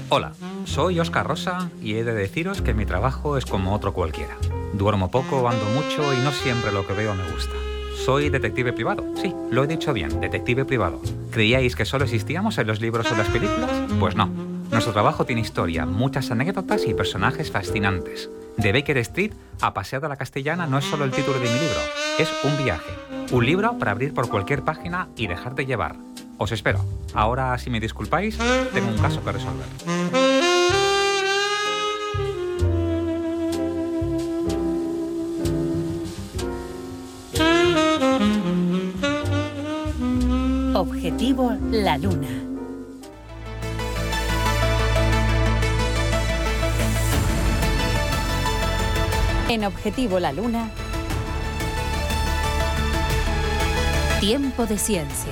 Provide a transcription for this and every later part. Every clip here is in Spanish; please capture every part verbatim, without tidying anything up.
Hola, soy Óscar Rosa y he de deciros que mi trabajo es como otro cualquiera. Duermo poco, ando mucho y no siempre lo que veo me gusta. Soy detective privado, sí, lo he dicho bien, detective privado. ¿Creíais que solo existíamos en los libros o las películas? Pues no. Nuestro trabajo tiene historia, muchas anécdotas y personajes fascinantes. De Baker Street a Paseo de la Castellana no es solo el título de mi libro, es un viaje. Un libro para abrir por cualquier página y dejarte llevar. Os espero. Ahora, si me disculpáis, tengo un caso que resolver. Objetivo La Luna. En Objetivo La Luna, Tiempo de Ciencia.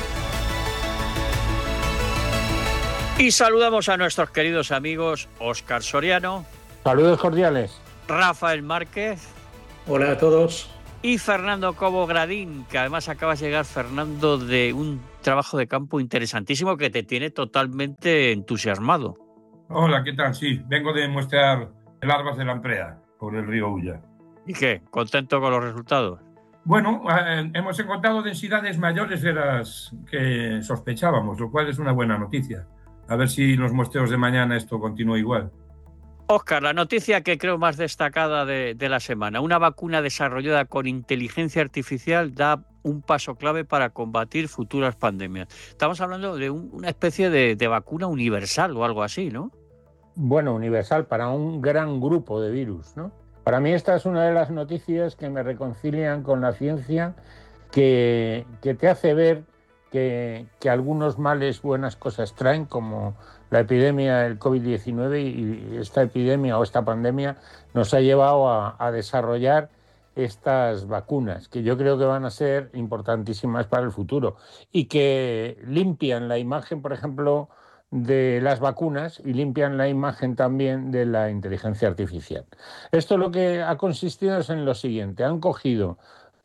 Y saludamos a nuestros queridos amigos Óscar Soriano. Saludos cordiales. Rafael Márquez. Hola a todos. Y Fernando Cobo Gradín, que además acabas de llegar, Fernando, de un trabajo de campo interesantísimo que te tiene totalmente entusiasmado. Hola, ¿qué tal? Sí, vengo de muestrear larvas de lamprea por el río Ulla. ¿Y qué? ¿Contento con los resultados? Bueno, eh, hemos encontrado densidades mayores de las que sospechábamos, lo cual es una buena noticia. A ver si en los muestreos de mañana esto continúa igual. Óscar, la noticia que creo más destacada de, de la semana. Una vacuna desarrollada con inteligencia artificial da un paso clave para combatir futuras pandemias. Estamos hablando de un, una especie de, de vacuna universal o algo así, ¿no? Bueno, universal para un gran grupo de virus, ¿no? Para mí esta es una de las noticias que me reconcilian con la ciencia, que, que te hace ver que, que algunos males buenas cosas traen, como la epidemia del covid diecinueve, y esta epidemia o esta pandemia nos ha llevado a, a desarrollar estas vacunas, que yo creo que van a ser importantísimas para el futuro y que limpian la imagen, por ejemplo, de las vacunas y limpian la imagen también de la inteligencia artificial. Esto lo que ha consistido es en lo siguiente: han cogido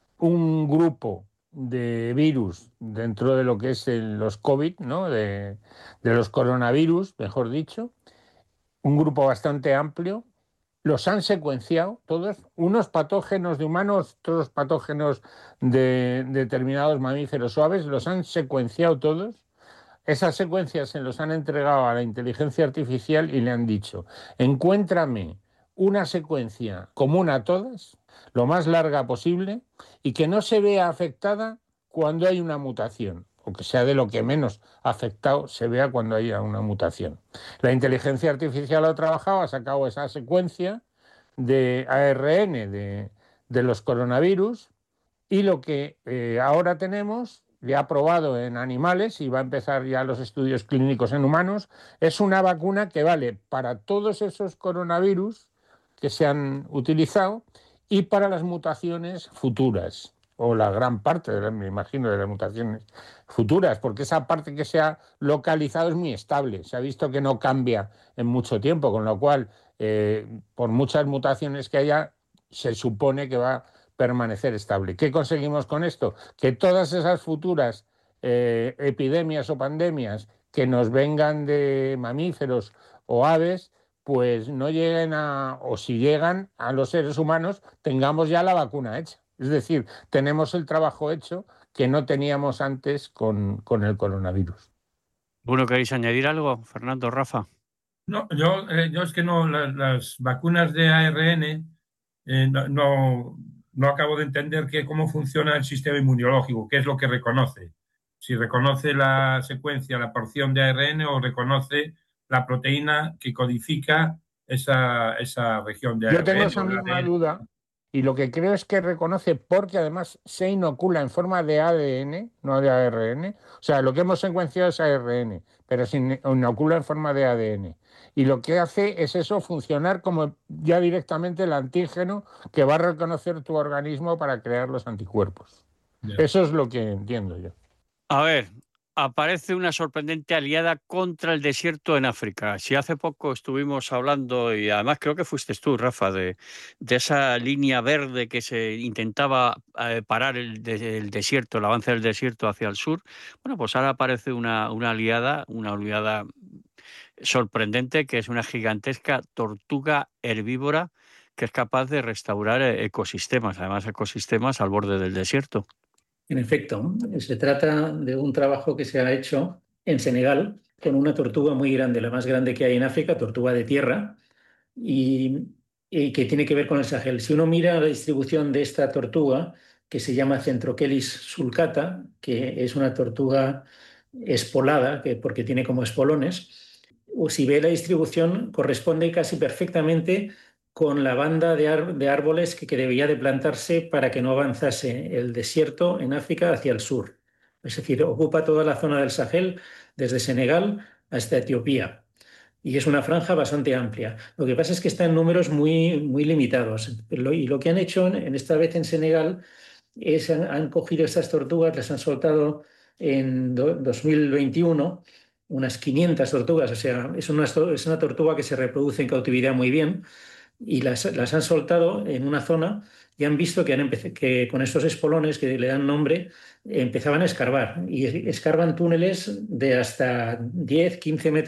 un grupo de virus dentro de lo que es el, los COVID, ¿no? de, de los coronavirus, mejor dicho, un grupo bastante amplio. Los han secuenciado todos, unos patógenos de humanos, otros patógenos de, de determinados mamíferos suaves, los han secuenciado todos. Esas secuencias se los han entregado a la inteligencia artificial y le han dicho: encuéntrame una secuencia común a todas, lo más larga posible, y que no se vea afectada cuando hay una mutación, o que sea de lo que menos afectado se vea cuando haya una mutación. La inteligencia artificial ha trabajado, ha sacado esa secuencia de A R N de, de los coronavirus, y lo que eh, ahora tenemos, ya aprobado en animales y va a empezar ya los estudios clínicos en humanos, es una vacuna que vale para todos esos coronavirus que se han utilizado y para las mutaciones futuras, o la gran parte, de la, me imagino, de las mutaciones futuras, porque esa parte que se ha localizado es muy estable, se ha visto que no cambia en mucho tiempo, con lo cual, eh, por muchas mutaciones que haya, se supone que va a permanecer estable. ¿Qué conseguimos con esto? Que todas esas futuras eh, epidemias o pandemias que nos vengan de mamíferos o aves, pues no lleguen a, o si llegan a los seres humanos, tengamos ya la vacuna hecha. Es decir, tenemos el trabajo hecho que no teníamos antes con, con el coronavirus. Bueno, ¿queréis añadir algo, Fernando, Rafa? No, yo, eh, yo es que no, las, las vacunas de A R N eh, no, no, no acabo de entender que, cómo funciona el sistema inmunológico, qué es lo que reconoce. Si reconoce la secuencia, la porción de A R N, o reconoce la proteína que codifica esa, esa región de A R N. Yo tengo esa misma duda, y lo que creo es que reconoce, porque además se inocula en forma de A D N, no de A R N. O sea, lo que hemos secuenciado es A R N, pero se inocula en forma de A D N. Y lo que hace es eso, funcionar como ya directamente el antígeno que va a reconocer tu organismo para crear los anticuerpos. Yeah. Eso es lo que entiendo yo. A ver, aparece una sorprendente aliada contra el desierto en África. Si hace poco estuvimos hablando, y además creo que fuiste tú, Rafa, de, de esa línea verde que se intentaba eh, parar el, de, el desierto, el avance del desierto hacia el sur, bueno, pues ahora aparece una, una aliada, una aliada sorprendente, que es una gigantesca tortuga herbívora que es capaz de restaurar ecosistemas, además ecosistemas al borde del desierto. En efecto, se trata de un trabajo que se ha hecho en Senegal con una tortuga muy grande, la más grande que hay en África, tortuga de tierra, y, y que tiene que ver con el Sahel. Si uno mira la distribución de esta tortuga, que se llama Centrochelis sulcata, que es una tortuga espolada, que, porque tiene como espolones, o si ve la distribución, corresponde casi perfectamente con la banda de, ar- de árboles que, que debía de plantarse para que no avanzase el desierto en África hacia el sur. Es decir, ocupa toda la zona del Sahel, desde Senegal hasta Etiopía. Y es una franja bastante amplia. Lo que pasa es que está en números muy, muy limitados. Lo- Y lo que han hecho en, esta vez en Senegal es han, han cogido estas tortugas, las han soltado en do- dos mil veintiuno, unas quinientas tortugas. O sea, es una, es una tortuga que se reproduce en cautividad muy bien, y las, las han soltado en una zona y han visto que, han empez- que con estos espolones que le dan nombre empezaban a escarbar, y escarban túneles de hasta diez, quince metros